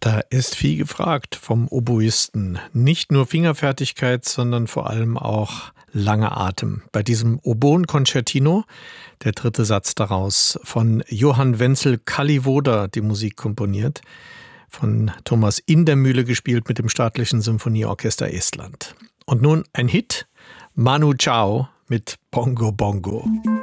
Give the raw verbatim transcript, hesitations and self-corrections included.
Da ist viel gefragt vom Oboisten. Nicht nur Fingerfertigkeit, sondern vor allem auch langer Atem. Bei diesem Oboen-Concertino, der dritte Satz daraus, von Johann Wenzel Kalliwoda die Musik komponiert, von Thomas Indermühle gespielt mit dem Staatlichen Symphonieorchester Estland. Und nun ein Hit, Manu Chao mit Bongo Bongo.